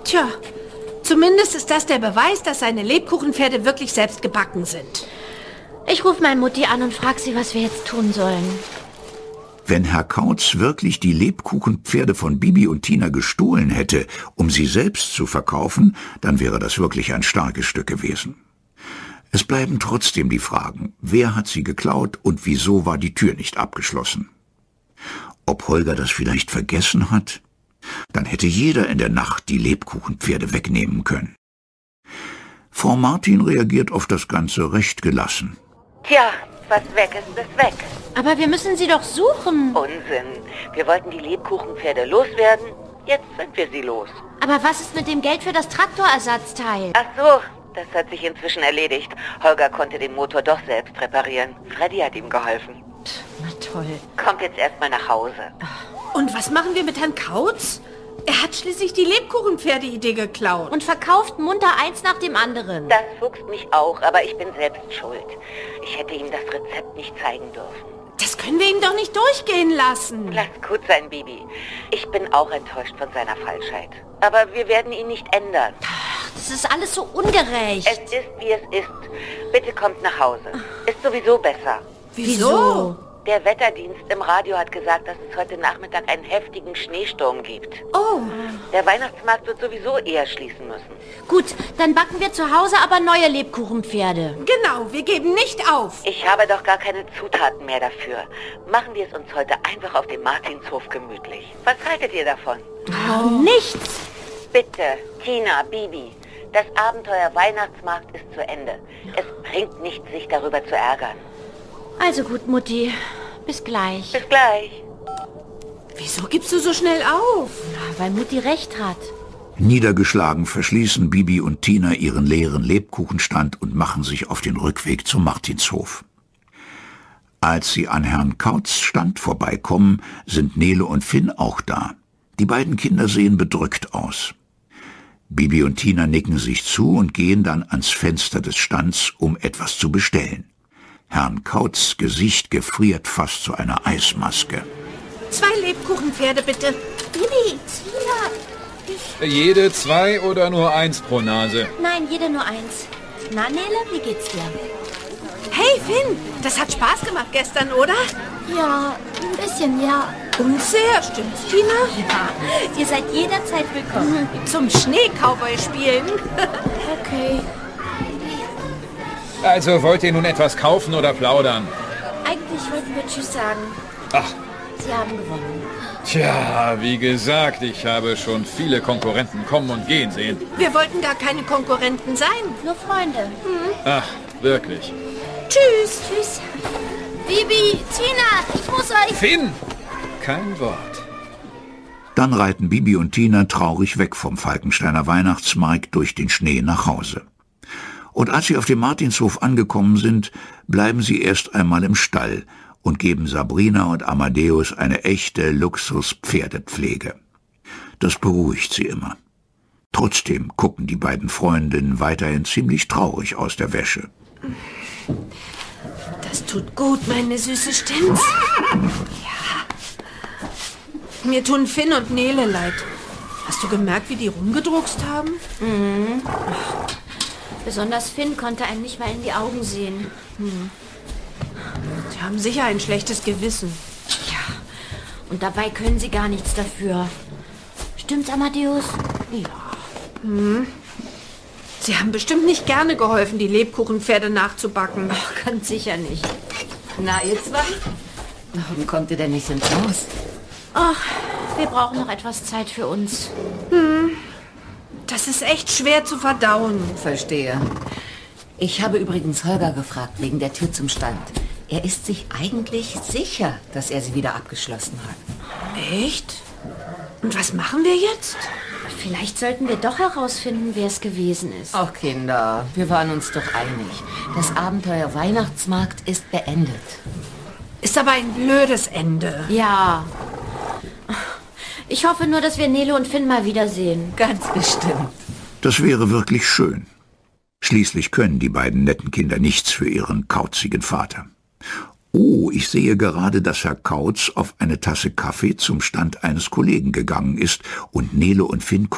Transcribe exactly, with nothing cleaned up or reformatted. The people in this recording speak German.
Tja, zumindest ist das der Beweis, dass seine Lebkuchenpferde wirklich selbst gebacken sind. Ich rufe meine Mutti an und frage sie, was wir jetzt tun sollen. Wenn Herr Kautz wirklich die Lebkuchenpferde von Bibi und Tina gestohlen hätte, um sie selbst zu verkaufen, dann wäre das wirklich ein starkes Stück gewesen. Es bleiben trotzdem die Fragen, wer hat sie geklaut und wieso war die Tür nicht abgeschlossen? Ob Holger das vielleicht vergessen hat? Dann hätte jeder in der Nacht die Lebkuchenpferde wegnehmen können. Frau Martin reagiert auf das Ganze recht gelassen. Tja, was weg ist, ist weg. Aber wir müssen sie doch suchen. Unsinn. Wir wollten die Lebkuchenpferde loswerden. Jetzt sind wir sie los. Aber was ist mit dem Geld für das Traktorersatzteil? Ach so, das hat sich inzwischen erledigt. Holger konnte den Motor doch selbst reparieren. Freddy hat ihm geholfen. Na toll. Kommt jetzt erstmal nach Hause. Und was machen wir mit Herrn Kautz? Er hat schließlich die Lebkuchenpferde-Idee geklaut. Und verkauft munter eins nach dem anderen. Das fuchst mich auch, aber ich bin selbst schuld. Ich hätte ihm das Rezept nicht zeigen dürfen. Das können wir ihm doch nicht durchgehen lassen. Lass gut sein, Bibi. Ich bin auch enttäuscht von seiner Falschheit. Aber wir werden ihn nicht ändern. Ach, das ist alles so ungerecht. Es ist, wie es ist. Bitte kommt nach Hause. Ist sowieso besser. Wieso? Der Wetterdienst im Radio hat gesagt, dass es heute Nachmittag einen heftigen Schneesturm gibt. Oh. Der Weihnachtsmarkt wird sowieso eher schließen müssen. Gut, dann backen wir zu Hause aber neue Lebkuchenpferde. Genau, wir geben nicht auf. Ich habe doch gar keine Zutaten mehr dafür. Machen wir es uns heute einfach auf dem Martinshof gemütlich. Was haltet ihr davon? Oh, nichts. Bitte, Tina, Bibi, das Abenteuer Weihnachtsmarkt ist zu Ende. Es bringt nichts, sich darüber zu ärgern. Also gut, Mutti. Bis gleich. Bis gleich. Wieso gibst du so schnell auf? Na, weil Mutti recht hat. Niedergeschlagen verschließen Bibi und Tina ihren leeren Lebkuchenstand und machen sich auf den Rückweg zum Martinshof. Als sie an Herrn Kautz Stand vorbeikommen, sind Nele und Finn auch da. Die beiden Kinder sehen bedrückt aus. Bibi und Tina nicken sich zu und gehen dann ans Fenster des Stands, um etwas zu bestellen. Herrn Kautz' Gesicht gefriert fast zu einer Eismaske. Zwei Lebkuchenpferde, bitte. Bibi, Tina. Jede zwei oder nur eins pro Nase? Nein, jede nur eins. Na, Nele, wie geht's dir? Hey, Finn, das hat Spaß gemacht gestern, oder? Ja, ein bisschen, ja. Und sehr, stimmt's, Tina? Ja, ihr seid jederzeit willkommen. Zum Schnee-Cowboy spielen. Okay. Also wollt ihr nun etwas kaufen oder plaudern? Eigentlich wollten wir Tschüss sagen. Ach. Sie haben gewonnen. Tja, wie gesagt, ich habe schon viele Konkurrenten kommen und gehen sehen. Wir wollten gar keine Konkurrenten sein. Nur Freunde. Mhm. Ach, wirklich. Tschüss. Tschüss. Bibi, Tina, ich muss euch... Finn! Kein Wort. Dann reiten Bibi und Tina traurig weg vom Falkensteiner Weihnachtsmarkt durch den Schnee nach Hause. Und als sie auf dem Martinshof angekommen sind, bleiben sie erst einmal im Stall und geben Sabrina und Amadeus eine echte Luxus-Pferdepflege. Das beruhigt sie immer. Trotzdem gucken die beiden Freundinnen weiterhin ziemlich traurig aus der Wäsche. Das tut gut, meine Süße, stimmt's? Ja. Mir tun Finn und Nele leid. Hast du gemerkt, wie die rumgedruckst haben? Mhm. Besonders Finn konnte einem nicht mal in die Augen sehen. Hm. Sie haben sicher ein schlechtes Gewissen. Ja, und dabei können sie gar nichts dafür. Stimmt's, Amadeus? Ja. Hm. Sie haben bestimmt nicht gerne geholfen, die Lebkuchenpferde nachzubacken. Ach, ganz sicher nicht. Na, ihr zwei? Warum kommt ihr denn nicht ins Haus? Ach, wir brauchen noch etwas Zeit für uns. Hm. Das ist echt schwer zu verdauen. Verstehe. Ich habe übrigens Holger gefragt wegen der Tür zum Stand. Er ist sich eigentlich sicher, dass er sie wieder abgeschlossen hat. Echt? Und was machen wir jetzt? Vielleicht sollten wir doch herausfinden, wer es gewesen ist. Ach Kinder, wir waren uns doch einig. Das Abenteuer Weihnachtsmarkt ist beendet. Ist aber ein blödes Ende. Ja. Ich hoffe nur, dass wir Nele und Finn mal wiedersehen. Ganz bestimmt. Das wäre wirklich schön. Schließlich können die beiden netten Kinder nichts für ihren kauzigen Vater. Oh, ich sehe gerade, dass Herr Kautz auf eine Tasse Kaffee zum Stand eines Kollegen gegangen ist und Nele und Finn